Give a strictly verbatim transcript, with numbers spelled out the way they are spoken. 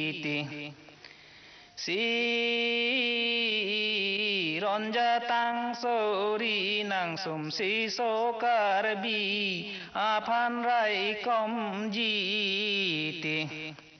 si ronjatang sori nang sum si so karbi aphan rai kom ji ti